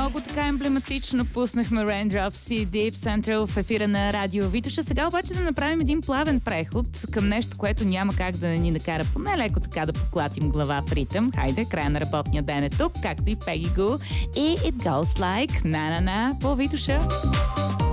много така емблематично пуснахме Raindrops и Deep Central в ефира на Радио Витоша. Сега обаче да направим един плавен преход към нещо, което няма как да ни накара поне леко така да поклатим глава в ритъм. Хайде, края на работния ден е тук, както и Peggy Gou и It Goes Like на по Витоша.